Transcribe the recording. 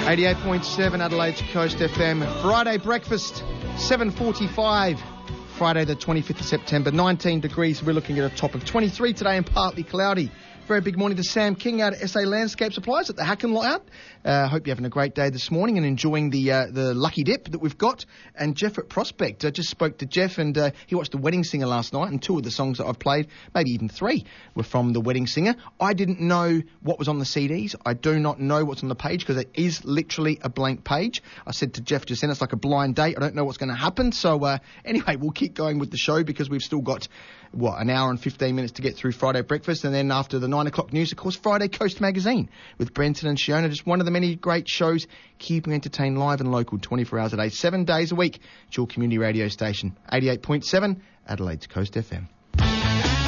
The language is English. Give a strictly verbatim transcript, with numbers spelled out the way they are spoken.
eighty-eight point seven Adelaide's Coast F M. Friday breakfast, seven forty-five. Friday the twenty-fifth of September, nineteen degrees. We're looking at a top of twenty-three today and partly cloudy. Very big morning to Sam King out at S A Landscape Supplies at the Hacken Lot. Uh, hope you're having a great day this morning and enjoying the uh, the lucky dip that we've got. And Jeff at Prospect. I just spoke to Jeff and uh, he watched The Wedding Singer last night, and two of the songs that I've played, maybe even three, were from The Wedding Singer. I didn't know what was on the C Ds. I do not know what's on the page because it is literally a blank page. I said to Jeff just then, it's like a blind date. I don't know what's going to happen. So uh, anyway, we'll keep going with the show because we've still got, what, an hour and fifteen minutes to get through Friday breakfast. And then after the nine o'clock news, of course, Friday Coast Magazine with Brenton and Shiona. Just one of the many great shows, keeping you entertained live and local twenty-four hours a day, seven days a week. It's your community radio station, eighty-eight point seven Adelaide's Coast F M.